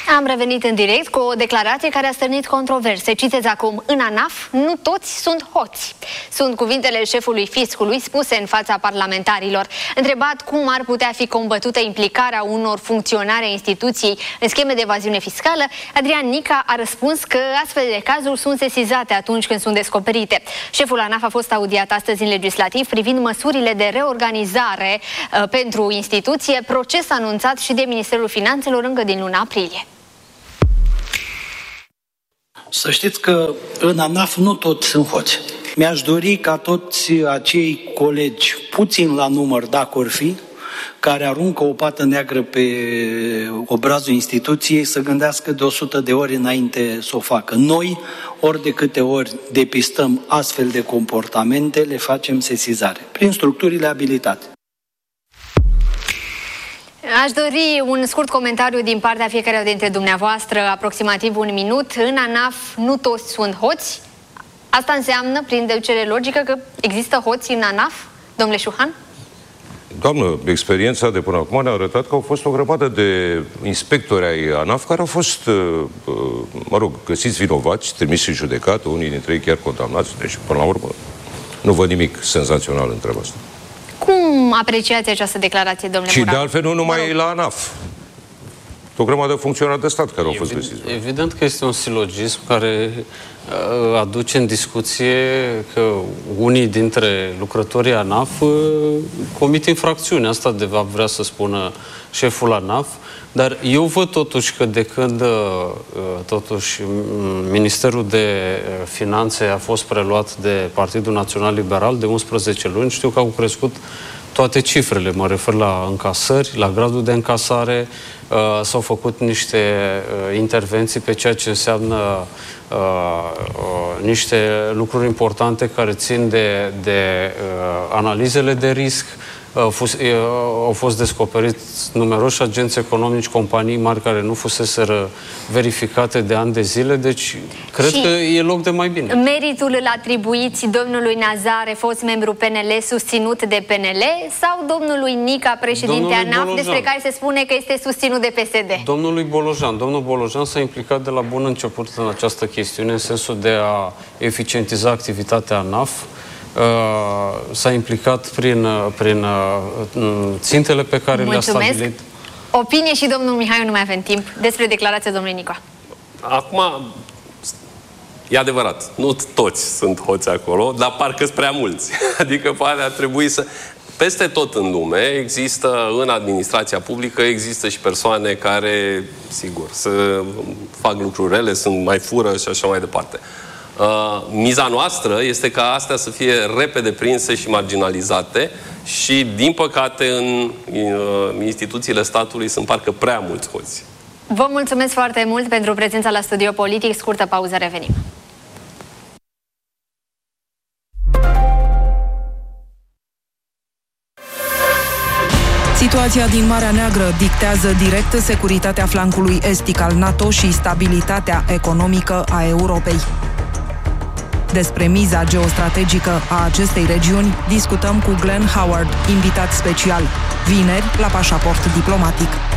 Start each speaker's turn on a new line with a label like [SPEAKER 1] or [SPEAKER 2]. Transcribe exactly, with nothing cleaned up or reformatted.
[SPEAKER 1] Am revenit în direct cu o declarație care a stârnit controverse. Citez acum: în ANAF nu toți sunt hoți. Sunt cuvintele șefului fiscului spuse în fața parlamentarilor. Întrebat cum ar putea fi combătută implicarea unor funcționari ai instituției în scheme de evaziune fiscală, Adrian Nica a răspuns că astfel de cazuri sunt sesizate atunci când sunt descoperite. Șeful ANAF a fost audiat astăzi în legislativ privind măsurile de reorganizare uh, pentru instituție, proces anunțat și de Ministerul Finanțelor încă din luna aprilie.
[SPEAKER 2] Să știți că în ANAF nu toți sunt hoți. Mi-aș dori ca toți acei colegi, puțin la număr dacă or fi, care aruncă o pată neagră pe obrazul instituției, să gândească de o sută de ori înainte să o facă. Noi, ori de câte ori depistăm astfel de comportamente, le facem sesizare, prin structurile abilitate.
[SPEAKER 1] Aș dori un scurt comentariu din partea fiecăruia dintre dumneavoastră, aproximativ un minut. În ANAF nu toți sunt hoți. Asta înseamnă, prin deducere logică, că există hoți în ANAF, domnule Șuhan?
[SPEAKER 3] Doamnă, experiența de până acum ne-a arătat că au fost o grămadă de inspectori ai ANAF care au fost, mă rog, găsiți vinovați, trimiși în judecată, unii dintre ei chiar condamnați. Deci, până la urmă, nu văd nimic senzațional în treaba asta.
[SPEAKER 1] Cum apreciați această declarație, domnule
[SPEAKER 3] Și
[SPEAKER 1] Murat?
[SPEAKER 3] de altfel nu numai mă rog. la ANAF. O grămadă de funcționari de stat care au fost găsiți.
[SPEAKER 4] Evident că este un silogism care uh, aduce în discuție că unii dintre lucrătorii ANAF uh, comit infracțiuni. Asta de fapt vrea să spună șeful ANAF. Dar eu văd totuși că de când uh, totuși Ministerul de Finanțe a fost preluat de Partidul Național Liberal de unsprezece luni, știu că au crescut toate cifrele. Mă refer la încasări, la gradul de încasare. Uh, s-au făcut niște uh, intervenții pe ceea ce înseamnă uh, uh, niște lucruri importante care țin de, de uh, analizele de risc. Au fost, au fost descoperiți numeroși agenți economici, companii mari care nu fuseseră verificate de ani de zile, deci cred
[SPEAKER 1] și
[SPEAKER 4] că e loc de mai bine.
[SPEAKER 1] Meritul îl atribuiți domnului Nazare, fost membru P N L, susținut de P N L, sau domnului Nica, președinte ANAF, despre care se spune că este susținut de P S D?
[SPEAKER 4] Domnului Bolojan. Domnul Bolojan s-a implicat de la bun început în această chestiune, în sensul de a eficientiza activitatea ANAF. Uh, s-a implicat prin, prin uh, țintele pe care le-a stabilit.
[SPEAKER 1] Opinie și domnul Mihai, nu mai avem timp, despre declarația domnului Nica.
[SPEAKER 5] Acum, e adevărat, nu toți sunt hoți acolo, dar parcă-s prea mulți. Adică pare ar trebui să... Peste tot în lume există, în administrația publică, există și persoane care, sigur, să fac lucruri rele, sunt mai fură și așa mai departe. Uh, miza noastră este ca astea să fie repede prinse și marginalizate și, din păcate, în uh, instituțiile statului sunt parcă prea mulți hoți.
[SPEAKER 1] Vă mulțumesc foarte mult pentru prezența la Studio Politic. Scurtă pauză, revenim.
[SPEAKER 6] Situația din Marea Neagră dictează direct securitatea flancului estic al NATO și stabilitatea economică a Europei. Despre miza geostrategică a acestei regiuni discutăm cu Glenn Howard, invitat special, vineri la Pașaport Diplomatic.